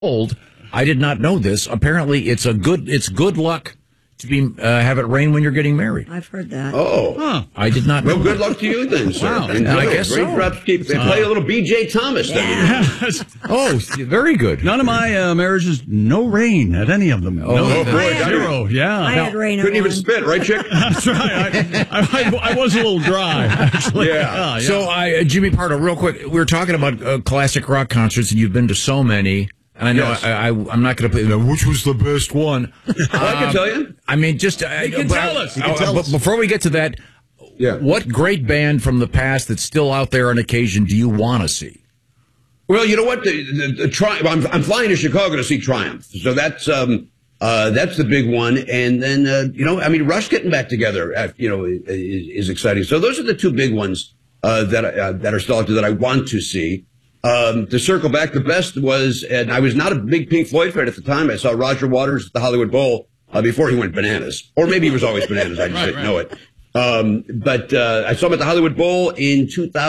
old. I did not know this. Apparently, it's good luck to be have it rain when you're getting married. I've heard that. Oh. Huh. I did not know. Well, good luck to you then, sir. Wow. And I guess so. Play a little B.J. Thomas then. Oh, very good. None of my marriages, no rain at any of them. Oh, boy. Zero. Yeah. I had rain. Couldn't even spit, right, Chick? That's right. I was a little dry, actually. Yeah. So, Jimmy Pardo, real quick, we were talking about classic rock concerts, and you've been to so many. And I know Yes. I'm not going to play. Which was the best one? I can tell you. I mean, just You can tell us. But before we get to that, what great band from the past that's still out there on occasion do you want to see? Well, you know what? The Triumph. I'm flying to Chicago to see Triumph, so that's the big one. And then Rush getting back together, is exciting. So those are the two big ones that are still out there that I want to see. To circle back, the best was, and I was not a big Pink Floyd fan at the time. I saw Roger Waters at the Hollywood Bowl before he went bananas, or maybe he was always bananas. I just didn't know it. But I saw him at the Hollywood Bowl in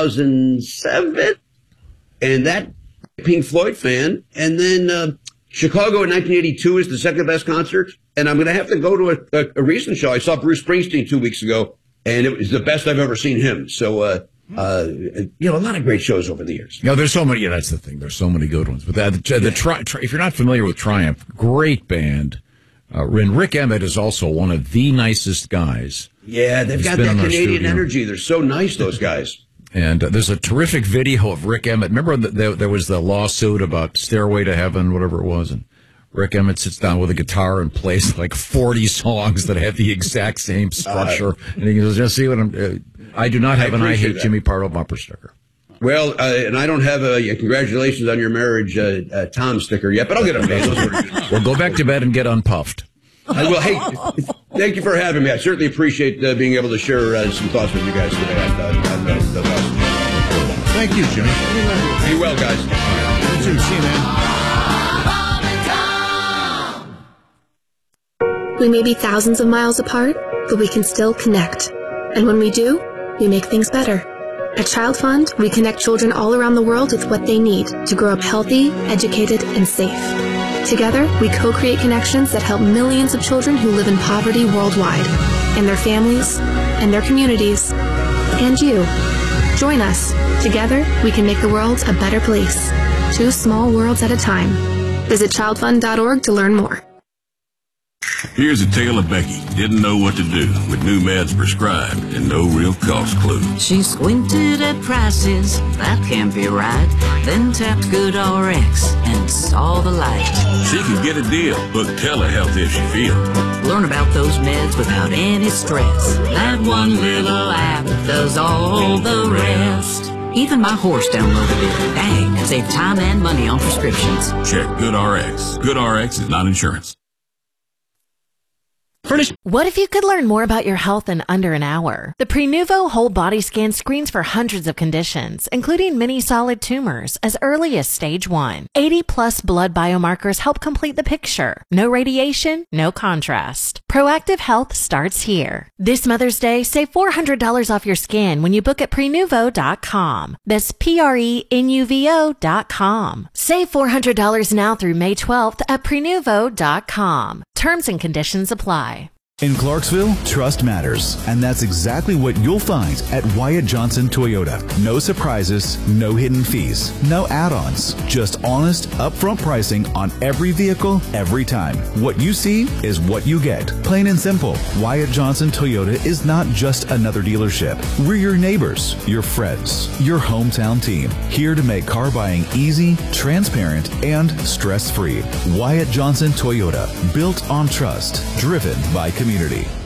2007, and that Pink Floyd fan. And then Chicago in 1982 is the second best concert, and I'm going to have to go to a recent show. I saw Bruce Springsteen 2 weeks ago, and it was the best I've ever seen him. So. A lot of great shows over the years. There's so many. Yeah, that's the thing. There's so many good ones. But if you're not familiar with Triumph, great band. And Rick Emmett is also one of the nicest guys. Yeah, they've got that Canadian energy. They're so nice, those guys. And there's a terrific video of Rick Emmett. Remember there was the lawsuit about Stairway to Heaven, whatever it was, and Rick Emmett sits down with a guitar and plays like 40 songs that have the exact same structure. And he goes, just see what I do not have an I Hate Jimmy Pardo bumper sticker. Well, and I don't have a congratulations on your marriage, Tom sticker yet, but I'll get them. Well, go back to bed and get unpuffed. I will. Hey, thank you for having me. I certainly appreciate being able to share some thoughts with you guys today. Thank you, Jimmy. Be well, guys. You too. See you, man. We may be thousands of miles apart, but we can still connect. And when we do, we make things better. At Child Fund, we connect children all around the world with what they need to grow up healthy, educated, and safe. Together, we co-create connections that help millions of children who live in poverty worldwide, and their families, and their communities, and you. Join us. Together, we can make the world a better place. 2 small worlds at a time. Visit childfund.org to learn more. Here's a tale of Becky. Didn't know what to do with new meds prescribed and no real cost clue. She squinted at prices, that can't be right. Then tapped GoodRx and saw the light. She can get a deal. Book telehealth if she feels. Learn about those meds without any stress. That one little app does all the rest. Even my horse downloaded it. Dang, and saved time and money on prescriptions. Check GoodRx. GoodRx is not insurance. What if you could learn more about your health in under an hour? The Prenuvo Whole Body Scan screens for hundreds of conditions, including many solid tumors, as early as stage 1. 80-plus blood biomarkers help complete the picture. No radiation, no contrast. Proactive health starts here. This Mother's Day, save $400 off your scan when you book at Prenuvo.com. That's Prenuvo.com. Save $400 now through May 12th at Prenuvo.com. Terms and conditions apply. In Clarksville, trust matters, and that's exactly what you'll find at Wyatt Johnson Toyota. No surprises, no hidden fees, no add-ons, just honest, upfront pricing on every vehicle, every time. What you see is what you get. Plain and simple, Wyatt Johnson Toyota is not just another dealership. We're your neighbors, your friends, your hometown team, here to make car buying easy, transparent, and stress-free. Wyatt Johnson Toyota, built on trust, driven by community.